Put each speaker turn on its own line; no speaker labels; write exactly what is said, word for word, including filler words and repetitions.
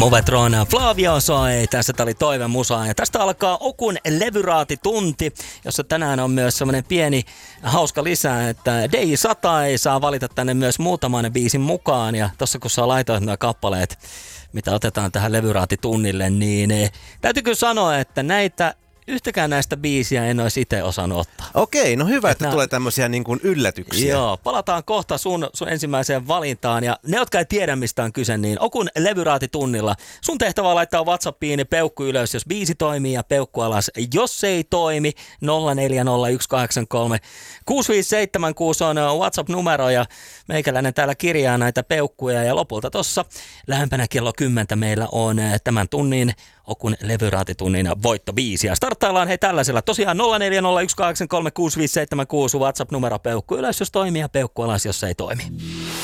Movetron Flavio soi, tässä oli Toive Musa ja tästä alkaa Okun levyraatitunti, jossa tänään on myös semmoinen pieni hauska lisä, että D J sata ei saa valita tänne myös muutaman biisin mukaan ja tossa kun sä laitoit nämä kappaleet, mitä otetaan tähän levyraatitunnille, niin eh, täytyy kyllä sanoa, että näitä yhtäkään näistä biisiä en olisi itse osannut ottaa.
Okei, no hyvä, että
nää...
tulee tämmöisiä niin kuin yllätyksiä.
Joo, palataan kohta sun, sun ensimmäiseen valintaan. Ja ne, jotka ei tiedä mistä on kyse, niin Okun levyraatitunnilla. Sun tehtävä on laittaa WhatsAppiin peukku ylös, jos biisi toimii ja peukku alas. Jos se ei toimi, nolla neljä nolla yksi kahdeksan kolme kuusi viisi seitsemän kuusi on WhatsApp-numero ja meikäläinen täällä kirjaa näitä peukkuja. Ja lopulta tuossa lähempänä kello kymmentä meillä on tämän tunnin Okun levyraatitunnin voittobiisi. Ja starttaillaan hei tällaisella. Tosiaan nolla neljä nolla yksi kahdeksan kolme kuusi viisi seitsemän kuusi WhatsApp-numero peukku ylös, jos toimii ja peukku alas, jos se ei toimi.